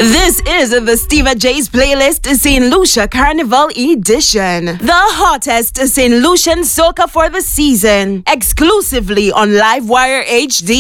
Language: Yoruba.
This is the Steva J's playlist, St. Lucia Carnival Edition. The hottest St. Lucian soca for the season. Exclusively on Livewire HD.